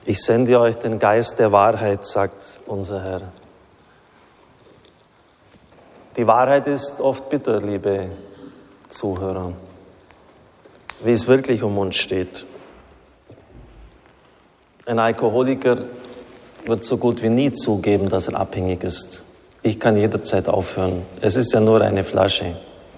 Ich sende euch den Geist der Wahrheit, sagt unser Herr. Die Wahrheit ist oft bitter, liebe Zuhörer, wie es wirklich um uns steht. Ein Alkoholiker wird so gut wie nie zugeben, dass er abhängig ist. Ich kann jederzeit aufhören. Es ist ja nur eine Flasche.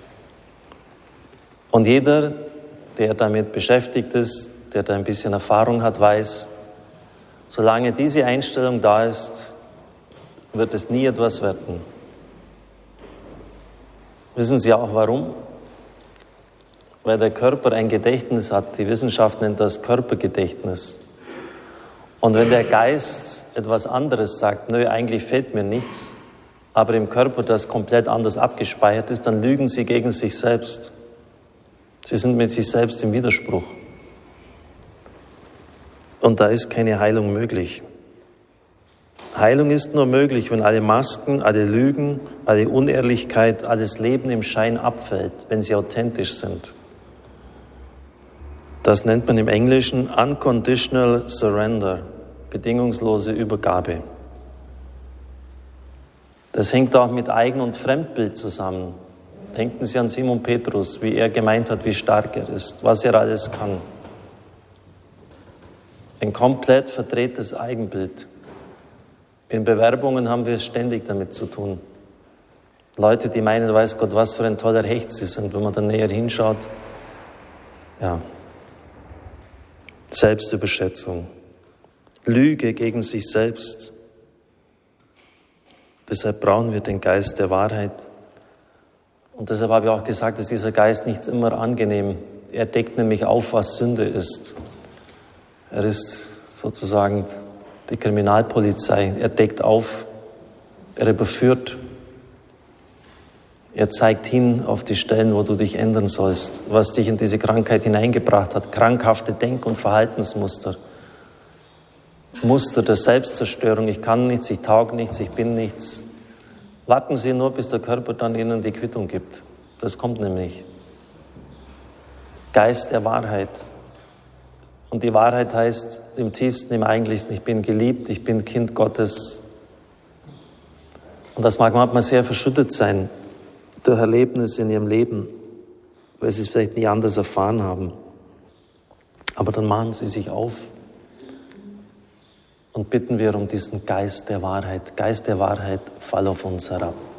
Und jeder, der damit beschäftigt ist, der da ein bisschen Erfahrung hat, weiß, solange diese Einstellung da ist, wird es nie etwas werden. Wissen Sie auch warum? Weil der Körper ein Gedächtnis hat. Die Wissenschaft nennt das Körpergedächtnis. Und wenn der Geist etwas anderes sagt, nö, eigentlich fehlt mir nichts, aber im Körper das komplett anders abgespeichert ist, dann lügen Sie gegen sich selbst. Sie sind mit sich selbst im Widerspruch. Und da ist keine Heilung möglich. Heilung ist nur möglich, wenn alle Masken, alle Lügen, alle Unehrlichkeit, alles Leben im Schein abfällt, wenn sie authentisch sind. Das nennt man im Englischen Unconditional Surrender, bedingungslose Übergabe. Das hängt auch mit Eigen- und Fremdbild zusammen. Denken Sie an Simon Petrus, wie er gemeint hat, wie stark er ist, was er alles kann. Ein komplett verdrehtes Eigenbild. In Bewerbungen haben wir es ständig damit zu tun. Leute, die meinen, weiß Gott, was für ein toller Hecht sie sind, wenn man dann näher hinschaut. Ja. Selbstüberschätzung. Lüge gegen sich selbst. Deshalb brauchen wir den Geist der Wahrheit. Und deshalb habe ich auch gesagt, dass dieser Geist nicht immer angenehm. Er deckt nämlich auf, was Sünde ist. Er ist sozusagen die Kriminalpolizei. Er deckt auf, er überführt. Er zeigt hin auf die Stellen, wo du dich ändern sollst, was dich in diese Krankheit hineingebracht hat. Krankhafte Denk- und Verhaltensmuster. Muster der Selbstzerstörung. Ich kann nichts, ich taug nichts, ich bin nichts. Warten Sie nur, bis der Körper dann Ihnen die Quittung gibt. Das kommt nämlich. Geist der Wahrheit. Und die Wahrheit heißt im tiefsten, im eigentlichsten, ich bin geliebt, ich bin Kind Gottes. Und das mag manchmal sehr verschüttet sein durch Erlebnisse in ihrem Leben, weil sie es vielleicht nie anders erfahren haben. Aber dann machen Sie sich auf und bitten wir um diesen Geist der Wahrheit. Geist der Wahrheit, fall auf uns herab.